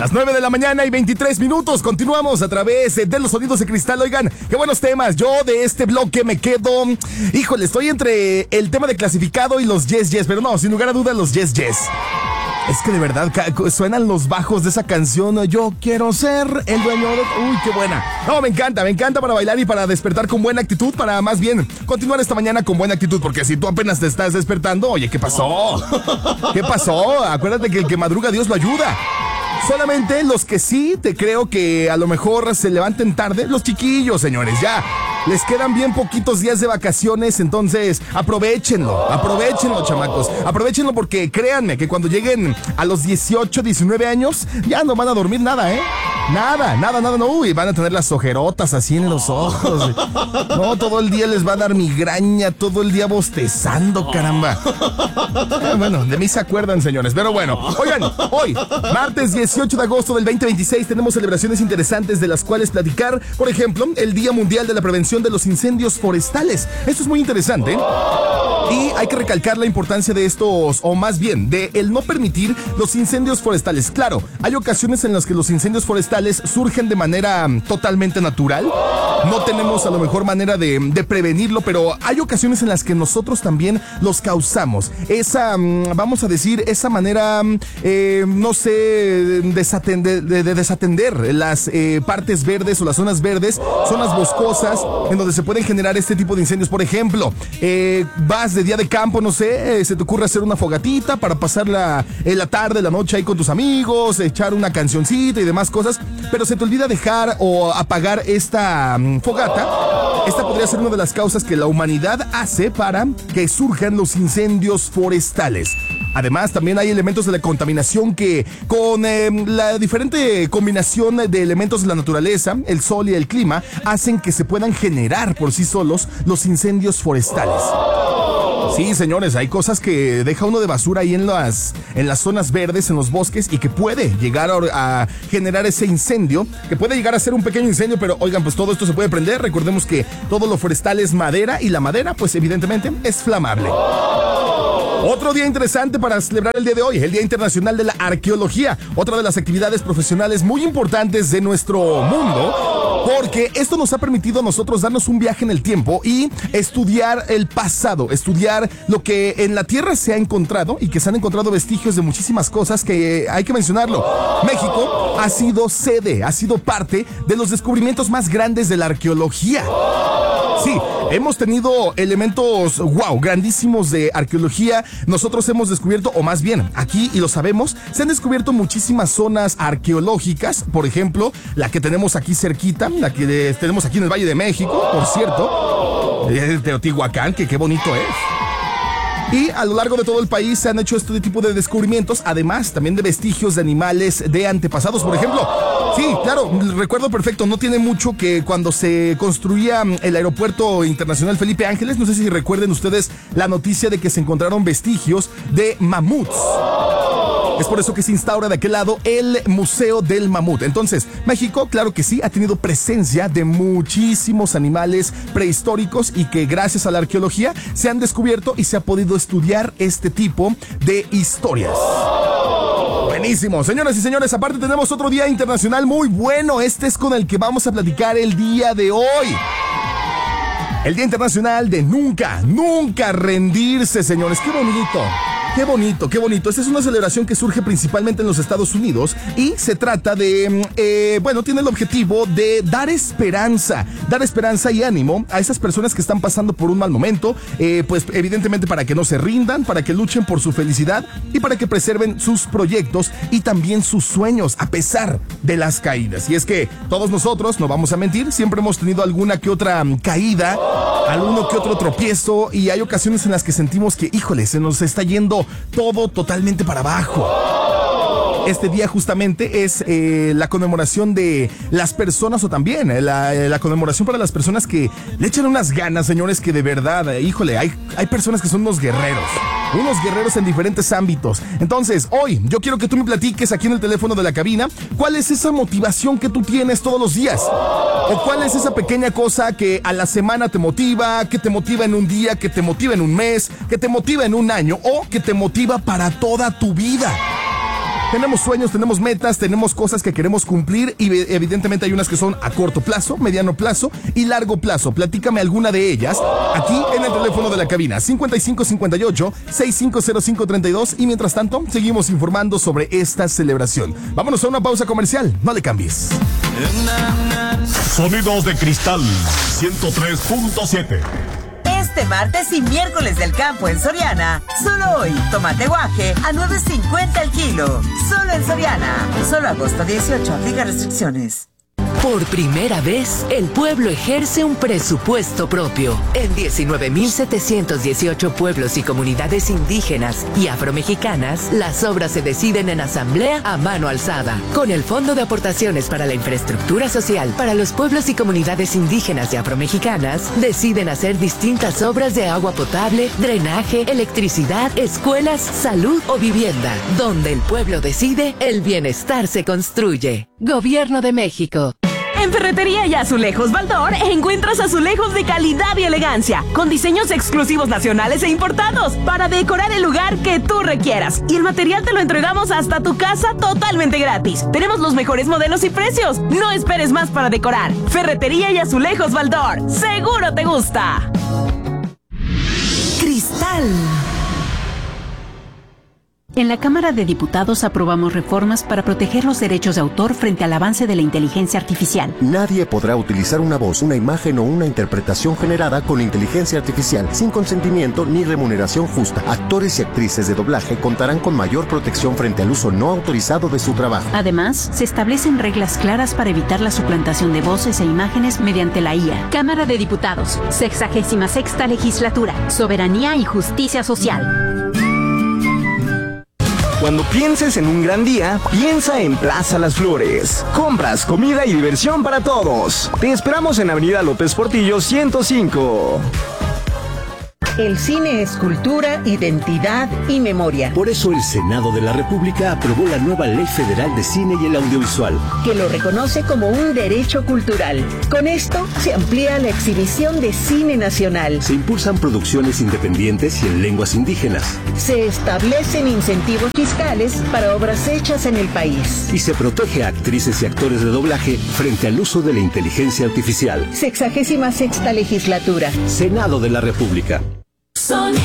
Las 9 de la mañana y 23 minutos. Continuamos a través de los sonidos de cristal. Oigan, qué buenos temas. Yo de este bloque me quedo... Híjole, estoy entre el tema de clasificado y los yes, yes. Pero no, sin lugar a dudas, los yes, yes. Es que de verdad suenan los bajos de esa canción. Yo quiero ser el dueño de... Uy, qué buena. No, me encanta para bailar y para despertar con buena actitud. Para más bien continuar esta mañana con buena actitud. Porque si tú apenas te estás despertando, oye, ¿qué pasó? ¿Qué pasó? Acuérdate que el que madruga Dios lo ayuda. Solamente los que sí te creo que a lo mejor se levanten tarde, los chiquillos, señores, ya. Les quedan bien poquitos días de vacaciones, entonces aprovechenlo, chamacos. Aprovechenlo porque créanme que cuando lleguen a los 18, 19 años, ya no van a dormir nada, ¿eh? Nada, no, uy, van a tener las ojerotas así en los ojos. No, todo el día les va a dar migraña, todo el día bostezando, caramba. Bueno, de mí se acuerdan, señores, pero bueno. Oigan, hoy, martes 18 de agosto del 2026, tenemos celebraciones interesantes de las cuales platicar. Por ejemplo, el Día Mundial de la Prevención de los Incendios Forestales. Esto es muy interesante, ¿eh? Y hay que recalcar la importancia de estos, o más bien, de el no permitir los incendios forestales. Claro, hay ocasiones en las que los incendios forestales surgen de manera totalmente natural. No tenemos a lo mejor manera de prevenirlo, pero hay ocasiones en las que nosotros también los causamos. Esa, vamos a decir, esa manera, no sé, de desatender las partes verdes o las zonas verdes, zonas boscosas, en donde se pueden generar este tipo de incendios. Por ejemplo, vas de día de campo, no sé, se te ocurre hacer una fogatita para pasar la tarde, la noche ahí con tus amigos, echar una cancioncita y demás cosas, pero se te olvida dejar o apagar esta fogata. Esta podría ser una de las causas que la humanidad hace para que surjan los incendios forestales. Además, también hay elementos de la contaminación que, con la diferente combinación de elementos de la naturaleza, el sol y el clima, hacen que se puedan generar por sí solos los incendios forestales. Sí, señores, hay cosas que deja uno de basura ahí en las zonas verdes, en los bosques, y que puede llegar a generar ese incendio, que puede llegar a ser un pequeño incendio, pero oigan, pues todo esto se puede prender. Recordemos que todo lo forestal es madera, y la madera, pues evidentemente, es flamable. Otro día interesante para celebrar el día de hoy, el Día Internacional de la Arqueología, otra de las actividades profesionales muy importantes de nuestro mundo, porque esto nos ha permitido a nosotros darnos un viaje en el tiempo y estudiar el pasado, estudiar lo que en la Tierra se ha encontrado y que se han encontrado vestigios de muchísimas cosas que hay que mencionarlo. México ha sido sede, ha sido parte de los descubrimientos más grandes de la arqueología. Sí, hemos tenido elementos, grandísimos de arqueología. Nosotros hemos descubierto, o más bien, aquí, y lo sabemos, se han descubierto muchísimas zonas arqueológicas. Por ejemplo, la que tenemos aquí cerquita, la que tenemos aquí en el Valle de México, por cierto, Teotihuacán, que qué bonito es. Y a lo largo de todo el país se han hecho este tipo de descubrimientos, además también de vestigios de animales de antepasados. Por ejemplo, sí, claro, recuerdo perfecto, no tiene mucho que cuando se construía el aeropuerto internacional Felipe Ángeles, no sé si recuerden ustedes la noticia de que se encontraron vestigios de mamuts. Es por eso que se instaura de aquel lado el Museo del Mamut. Entonces, México, claro que sí, ha tenido presencia de muchísimos animales prehistóricos y que gracias a la arqueología se han descubierto y se ha podido estudiar este tipo de historias. Buenísimo, señoras y señores, aparte tenemos otro día internacional muy bueno. Este es con el que vamos a platicar el día de hoy. El Día Internacional de nunca rendirse, señores. ¡Qué bonito! Qué bonito, qué bonito. Esta es una celebración que surge principalmente en los Estados Unidos y se trata de, tiene el objetivo de dar esperanza y ánimo a esas personas que están pasando por un mal momento, pues evidentemente para que no se rindan, para que luchen por su felicidad y para que preserven sus proyectos y también sus sueños a pesar de las caídas. Y es que todos nosotros, no vamos a mentir, siempre hemos tenido alguna que otra caída, alguno que otro tropiezo, y hay ocasiones en las que sentimos que, híjole, se nos está yendo todo totalmente para abajo. Este día justamente es la conmemoración de las personas, o también la conmemoración para las personas que le echan unas ganas, señores, que de verdad, híjole, hay personas que son unos guerreros en diferentes ámbitos. Entonces, hoy yo quiero que tú me platiques aquí en el teléfono de la cabina, ¿cuál es esa motivación que tú tienes todos los días? ¿O cuál es esa pequeña cosa que a la semana te motiva, que te motiva en un día, que te motiva en un mes, que te motiva en un año o que te motiva para toda tu vida? Tenemos sueños, tenemos metas, tenemos cosas que queremos cumplir y evidentemente hay unas que son a corto plazo, mediano plazo y largo plazo. Platícame alguna de ellas aquí en el teléfono de la cabina 5558-650532 y mientras tanto seguimos informando sobre esta celebración. Vámonos a una pausa comercial, no le cambies. Sonidos de Cristal 103.7. Este martes y miércoles del campo en Soriana. Solo hoy, tomate guaje a $9.50 el kilo. Solo en Soriana. Solo agosto 18. Aplica restricciones. Por primera vez, el pueblo ejerce un presupuesto propio. En 19.718 pueblos y comunidades indígenas y afromexicanas, las obras se deciden en asamblea a mano alzada. Con el Fondo de Aportaciones para la Infraestructura Social para los pueblos y comunidades indígenas y afromexicanas, deciden hacer distintas obras de agua potable, drenaje, electricidad, escuelas, salud o vivienda. Donde el pueblo decide, el bienestar se construye. Gobierno de México. En Ferretería y Azulejos Baldor encuentras azulejos de calidad y elegancia, con diseños exclusivos nacionales e importados, para decorar el lugar que tú requieras. Y el material te lo entregamos hasta tu casa totalmente gratis. Tenemos los mejores modelos y precios. No esperes más para decorar. Ferretería y Azulejos Baldor. ¡Seguro te gusta! Cristal. En la Cámara de Diputados aprobamos reformas para proteger los derechos de autor frente al avance de la inteligencia artificial. Nadie podrá utilizar una voz, una imagen o una interpretación generada con inteligencia artificial sin consentimiento ni remuneración justa. Actores y actrices de doblaje contarán con mayor protección frente al uso no autorizado de su trabajo. Además, se establecen reglas claras para evitar la suplantación de voces e imágenes mediante la IA. Cámara de Diputados, 66ª Legislatura, Soberanía y Justicia Social. Cuando pienses en un gran día, piensa en Plaza Las Flores. Compras, comida y diversión para todos. Te esperamos en Avenida López Portillo 105. El cine es cultura, identidad y memoria. Por eso el Senado de la República aprobó la nueva Ley Federal de Cine y el Audiovisual, que lo reconoce como un derecho cultural. Con esto se amplía la exhibición de cine nacional. Se impulsan producciones independientes y en lenguas indígenas. Se establecen incentivos fiscales para obras hechas en el país. Y se protege a actrices y actores de doblaje frente al uso de la inteligencia artificial. 66ª Legislatura. Senado de la República. Sonidos